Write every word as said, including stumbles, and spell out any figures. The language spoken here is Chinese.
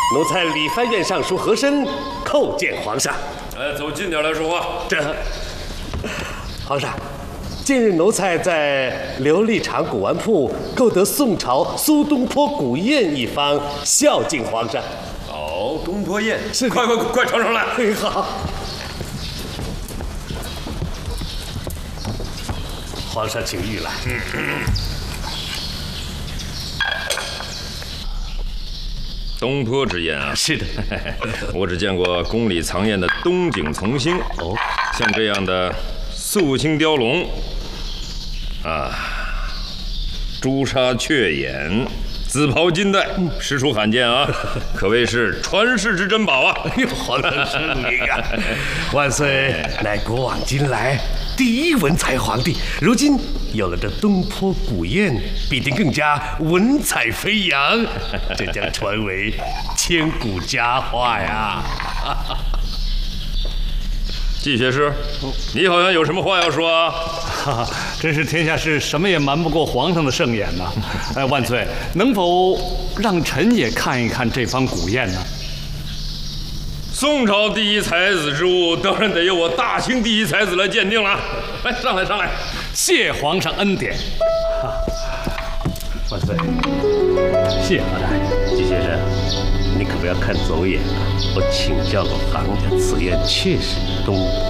奴才理藩院尚书和珅叩见皇上。 哎，走近点来说话。 这，皇上，近日奴才在琉璃厂古玩铺购得宋朝苏东坡古砚一方，孝敬皇上。 哦，东坡砚， 是快快快快呈上来。 嘿，好。皇上请御览。嗯嗯。 东坡之砚啊， 是的， 我只见过宫里藏砚的东景从兴。哦，像这样的素青雕龙，啊，朱砂雀眼，紫袍金带，实属罕见啊，可谓是传世之珍宝啊！ 哎呦，皇上圣明啊！万岁乃古往今来第一文才皇帝，如今有了这东坡古砚，必定更加文采飞扬，这将传为千古佳话呀！ 季学士，你好像有什么话要说啊？ 哈哈，真是天下事，什么也瞒不过皇上的圣眼呐！哎，万岁，能否让臣也看一看这方古砚呢？ 宋朝第一才子之物，当然得由我大清第一才子来鉴定了。来，上来，上来， 谢皇上恩典。 哈，万岁，谢何大人。季先生，你可不要看走眼啊！我请教过行家，此砚确实东